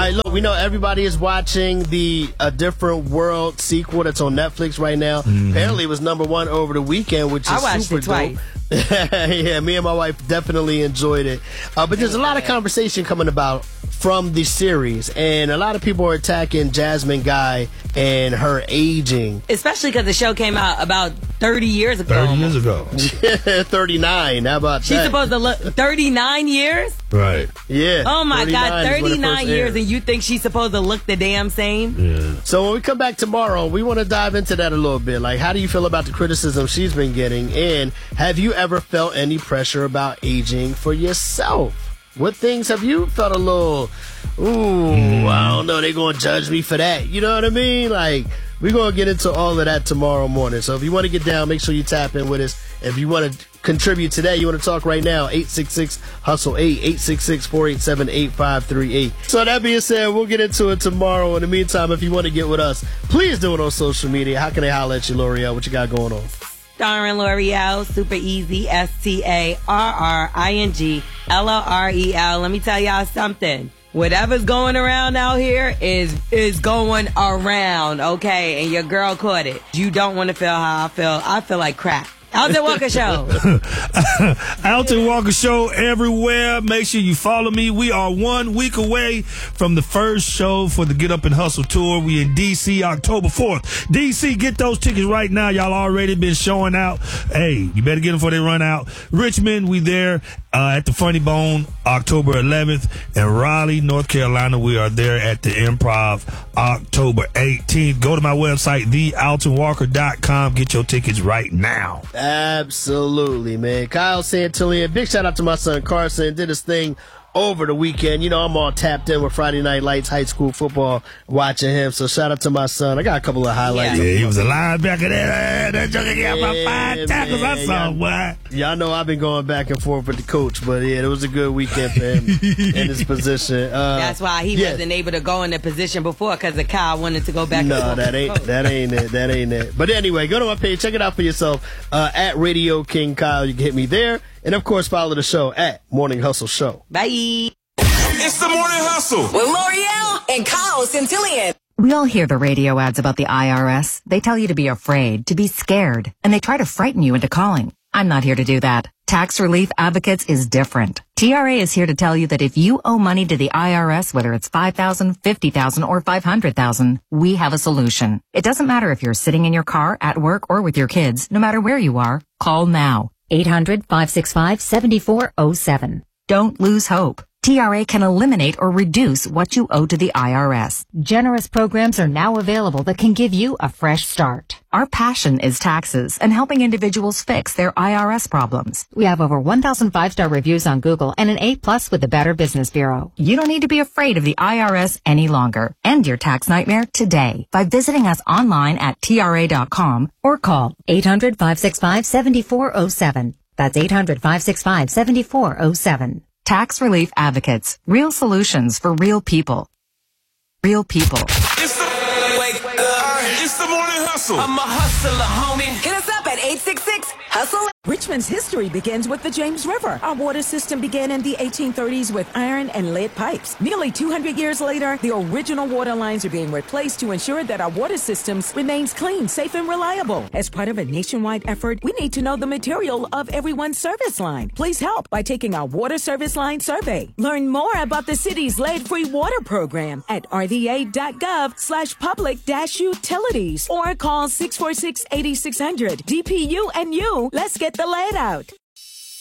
right, look, we know everybody is watching the A Different World sequel that's on Netflix right now. Apparently it was #1 over the weekend, which is I watched super it twice. dope. Yeah, me and my wife definitely enjoyed it. But there's a lot of conversation coming about from the series, and a lot of people are attacking Jasmine Guy and her aging. Especially because the show came out about 30 years ago. 30 years ago. 39. How about She's that? supposed to look 39 years? Right. Yeah. Oh my God, 39 is when it 39 first years aired. and you think she's supposed to look the damn same? Yeah. So when we come back tomorrow, we want to dive into that a little bit. Like, how do you feel about the criticism she's been getting? And have you ever felt any pressure about aging for yourself? What things have you felt a little, I don't know, they're going to judge me for that. You know what I mean? Like, we're going to get into all of that tomorrow morning. So if you want to get down, make sure you tap in with us. If you want to contribute today, you want to talk right now, 866-HUSTLE-8, 866-487-8538. So that being said, we'll get into it tomorrow. In the meantime, if you want to get with us, please do it on social media. How can they holler at you, L'Oreal? What you got going on? Starring L'Oreal, super easy, STARRINGLOREL. Let me tell y'all something. Whatever's going around out here is going around, okay? And your girl caught it. You don't want to feel how I feel. I feel like crap. Alton Walker Show. Alton Walker Show everywhere. Make sure you follow me. We are 1 week away from the first show for the Get Up and Hustle tour. We in D.C. October 4th. D.C., get those tickets right now. Y'all already been showing out. Hey, you better get them before they run out. Richmond, we there at the Funny Bone October 11th. And Raleigh, North Carolina, we are there at the Improv October 18th. Go to my website, thealtonwalker.com. Get your tickets right now. Absolutely, man. Kyle Santillian, big shout out to my son Carson. Did his thing over the weekend. You know, I'm all tapped in with Friday Night Lights, high school football, watching him. So shout out to my son. I got a couple of highlights. Yeah, he was a linebacker there. That joker got about 5 tackles. I saw him, boy. Y'all know I've been going back and forth with the coach, but yeah, it was a good weekend for him in his position. That's why he wasn't able to go in the position before, because the Kyle wanted to go back. No, that ain't it. But anyway, go to my page, check it out for yourself. At Radio King Kyle, you can hit me there, and of course follow the show at Morning Hustle Show. Bye. It's the Morning Hustle with L'Oreal and Kyle Santillian. We all hear the radio ads about the IRS. They tell you to be afraid, to be scared, and they try to frighten you into calling. I'm not here to do that. Tax Relief Advocates is different. TRA is here to tell you that if you owe money to the IRS, whether it's $5,000, $50,000, or $500,000, we have a solution. It doesn't matter if you're sitting in your car, at work, or with your kids. No matter where you are, call now. 800-565-7407. Don't lose hope. TRA can eliminate or reduce what you owe to the IRS. Generous programs are now available that can give you a fresh start. Our passion is taxes and helping individuals fix their IRS problems. We have over 1,000 5-star reviews on Google and an A+ with the Better Business Bureau. You don't need to be afraid of the IRS any longer. End your tax nightmare today by visiting us online at TRA.com or call 800-565-7407. That's 800-565-7407. Tax Relief Advocates. Real solutions for real people. Real people. It's the Morning Hustle. I'm a hustler, homie. Hit us up at 866-HUSTLE. Richmond's history begins with the James River. Our water system began in the 1830s with iron and lead pipes. Nearly 200 years later, the original water lines are being replaced to ensure that our water systems remains clean, safe, and reliable. As part of a nationwide effort, we need to know the material of everyone's service line. Please help by taking our water service line survey. Learn more about the city's lead-free water program at rva.gov/public-utilities or call 646-8600. DPU and you. Let's get the lead out.